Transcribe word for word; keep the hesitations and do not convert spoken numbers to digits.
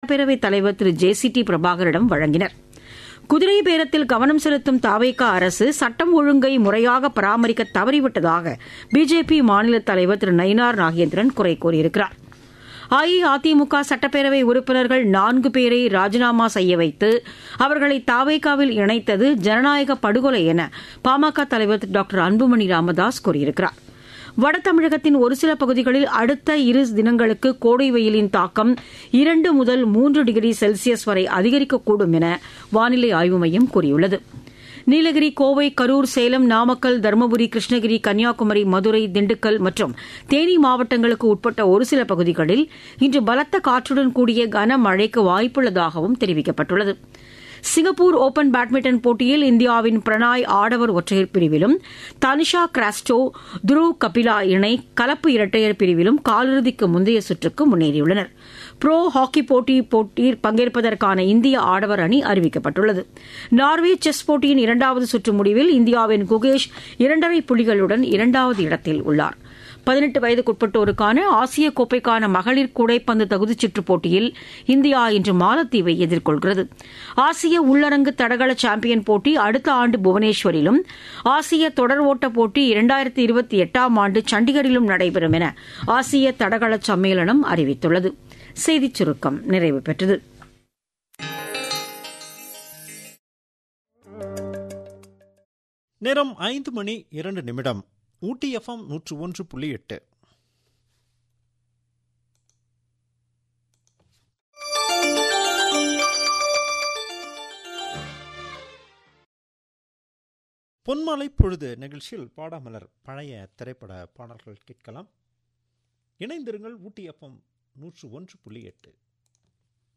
பேரவைத் தலைவர் திரு J C D பிரபாகரிடம் வழங்கினர். குதிரை பேரத்தில் கவனம் செலுத்தும் தாவேகா அரசு சட்டம் ஒழுங்கை முறையாக பராமரிக்க தவறிவிட்டதாக பிஜேபி மாநில தலைவர் திரு நயினார் நாகேந்திரன் குறை கூறியிருக்கிறார். அஇஅதிமுக சட்டப்பேரவை உறுப்பினர்கள் நான்கு பேரை ராஜினாமா செய்ய வைத்து அவர்களை தாவேகாவில் இணைத்தது ஜனநாயக படுகொலை என பாமக தலைவர் டாக்டர் அன்புமணி ராமதாஸ் கூறியிருக்கிறார். வட தமிழகத்தின் ஒரு சில பகுதிகளில் அடுத்த இரு தினங்களுக்கு கோடை வெயிலின் தாக்கம் இரண்டு முதல் மூன்று டிகிரி செல்சியஸ் வரை அதிகரிக்கக்கூடும் என வானிலை ஆய்வு மையம் கூறியுள்ளது. நீலகிரி, கோவை, கரூர், சேலம், நாமக்கல், தருமபுரி, கிருஷ்ணகிரி, கன்னியாகுமரி, மதுரை, திண்டுக்கல் மற்றும் தேனி மாவட்டங்களுக்கு உட்பட்ட ஒரு சில பகுதிகளில் இன்று பலத்த காற்றுடன் கூடிய கனமழைக்கு வாய்ப்புள்ளதாகவும் தெரிவிக்கப்பட்டுள்ளது. சிங்கப்பூர் ஓபன் பேட்மிண்டன் போட்டியில் இந்தியாவின் பிரணாய் ஆடவர் ஒற்றையர் பிரிவிலும், தனிஷா கிராஸ்டோ, துருவ் கபிலா இணை கலப்பு இரட்டையர் பிரிவிலும் காலிறுதிக்கு முந்தைய சுற்றுக்கு முன்னேறியுள்ளனர். புரோ ஹாக்கி போட்டி போட்டியில் பங்கேற்பதற்கான இந்திய ஆடவர் அணி அறிவிக்கப்பட்டுள்ளது. நார்வே செஸ் போட்டியின் இரண்டாவது சுற்று முடிவில் இந்தியாவின் குகேஷ் இரண்டரை புள்ளிகளுடன் இரண்டாவது இடத்தில் உள்ளார். பதினெட்டு வயதுக்குட்பட்டோருக்கான ஆசிய கோப்பைக்கான மகளிர் கூடைப்பந்து தகுதிச்சுற்றுப் போட்டியில் இந்தியா இன்று மாலத்தீவை எதிர்கொள்கிறது. ஆசிய உள்ளரங்கு தடகள சாம்பியன் போட்டி அடுத்த ஆண்டு புவனேஸ்வரிலும், ஆசிய தொடர் ஓட்ட போட்டி இரண்டாயிரத்தி இருபத்தி எட்டாம் ஆண்டு சண்டிகரிலும் நடைபெறும் என ஆசிய தடகள சம்மேளனம் அறிவித்துள்ளது. செய்திச் சுருக்கம் நிறைவு பெற்றது. நேரம் ஐந்து மணி இரண்டு நிமிடம். ஊட்டி எஃப்எம் நூற்று ஒன்று புள்ளி எட்டு. பொன்மாலை பொழுது நிகழ்ச்சியில் பாடாமலர் பழைய திரைப்பட பாடல்கள் கேட்கலாம். இணைந்திருங்கள். ஊட்டி எஃப்எம் நூற்று ஒன்று புள்ளி எட்டு.